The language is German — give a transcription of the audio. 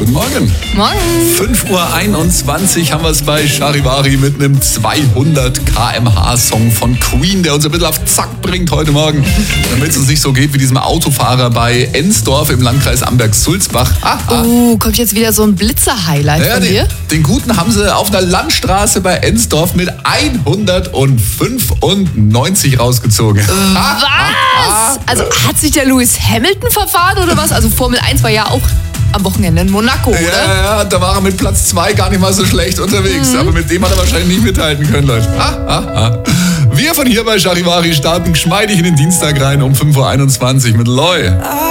Guten Morgen. Morgen. 5:21 Uhr haben wir es bei Charivari mit einem 200 km/h Song von Queen, der uns ein bisschen auf Zack bringt heute Morgen. Damit es uns nicht so geht wie diesem Autofahrer bei Ensdorf im Landkreis Amberg-Sulzbach. Kommt jetzt wieder so ein Blitzer-Highlight von dir? Den guten haben sie auf der Landstraße bei Ensdorf mit 195 rausgezogen. Was? Also hat sich der Lewis Hamilton verfahren oder was? Also Formel 1 war ja auch am Wochenende in Monaco, oder? Ja, da war er mit Platz 2 gar nicht mal so schlecht unterwegs. Aber mit dem hat er wahrscheinlich nicht mithalten können, Leute. Wir von hier bei Charivari starten geschmeidig in den Dienstag rein um 5:21 Uhr mit Loi.